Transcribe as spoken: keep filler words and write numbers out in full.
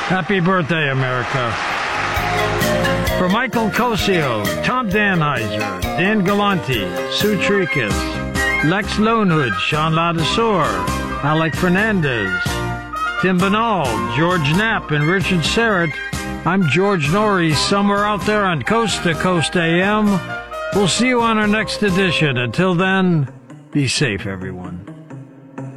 Happy birthday, America. For Michael Cosio, Tom Danheiser, Dan Galanti, Sue Tricus, Lex Lonehood, Sean Ladesor, Alec Fernandez, Tim Banal, George Knapp, and Richard Serrett, I'm George Norrie, somewhere out there on Coast to Coast A M. We'll see you on our next edition. Until then, be safe, everyone.